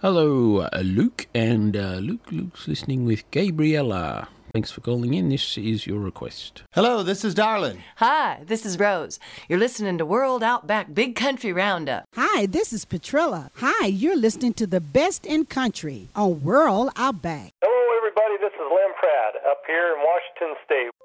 Hello, Luke, and Luke's listening with Gabriella. Thanks for calling in. This is your request. Hello, this is Darlin. Hi, this is Rose. You're listening to World Outback Big Country Roundup. Hi, this is Petrilla. Hi, you're listening to the best in country on World Outback. Hello, everybody. This is Lem Pratt up here in Washington State.